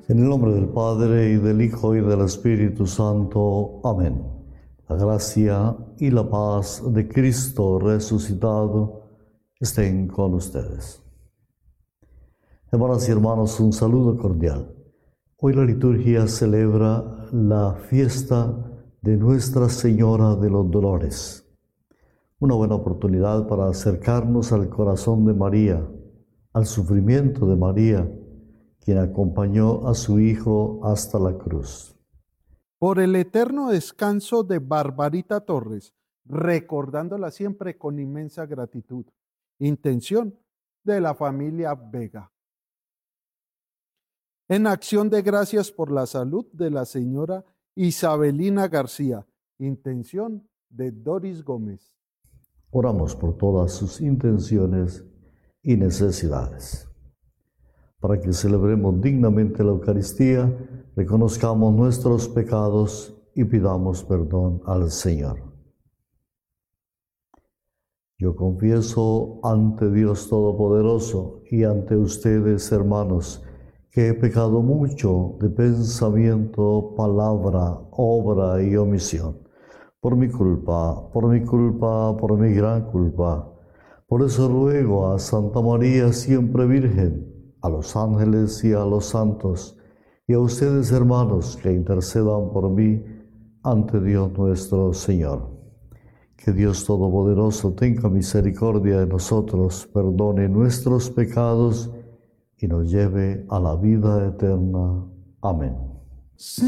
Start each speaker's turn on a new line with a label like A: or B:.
A: En el nombre del Padre, y del Hijo, y del Espíritu Santo. Amén. La gracia y la paz de Cristo resucitado estén con ustedes. Hermanas y hermanos, un saludo cordial. Hoy la liturgia celebra la fiesta de Nuestra Señora de los Dolores. Una buena oportunidad para acercarnos al corazón de María, al sufrimiento de María, quien acompañó a su Hijo hasta la cruz.
B: Por el eterno descanso de Barbarita Torres, recordándola siempre con inmensa gratitud. Intención de la familia Vega. En acción de gracias por la salud de la señora Isabelina García. Intención de Doris Gómez.
A: Oramos por todas sus intenciones y necesidades. Para que celebremos dignamente la Eucaristía, reconozcamos nuestros pecados y pidamos perdón al Señor. Yo confieso ante Dios Todopoderoso y ante ustedes, hermanos, que he pecado mucho de pensamiento, palabra, obra y omisión. Por mi culpa, por mi gran culpa. Por eso ruego a Santa María, siempre Virgen, a los ángeles y a los santos, y a ustedes, hermanos, que intercedan por mí ante Dios nuestro Señor. Que Dios Todopoderoso tenga misericordia de nosotros, perdone nuestros pecados y nos lleve a la vida eterna. Amén.